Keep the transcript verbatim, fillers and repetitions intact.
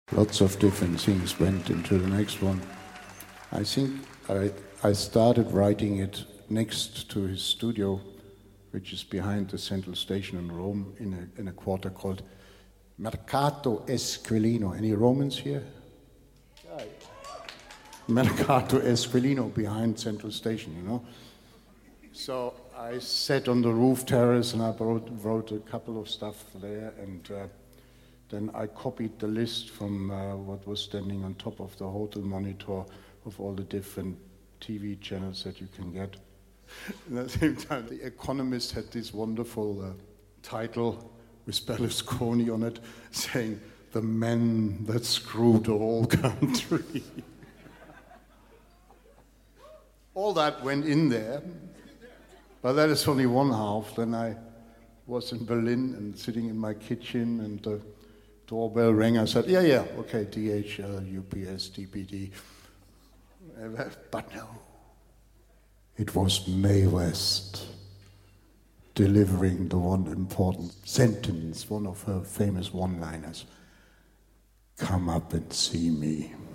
Lots of different things went into the next one. I think I, I started writing it next to his studio, which is behind the central station in Rome, in a, in a quarter called Mercato Esquilino. Any Romans here? Yeah. Mercato Esquilino, behind central station, you know. So I sat on the roof terrace and I wrote, wrote a couple of stuff there, and uh, then I copied the list from uh, what was standing on top of the hotel monitor of all the different T V channels that you can get. And at the same time, The Economist had this wonderful uh, title with Berlusconi on it, saying, "The man that screwed the whole country." All that went in there, but that is only one half. Then I was in Berlin and sitting in my kitchen, and the doorbell rang. I said, yeah, yeah, okay, D H L, U P S, D P D. But no, it was Mae West delivering the one important sentence, one of her famous one-liners. "Come up and see me."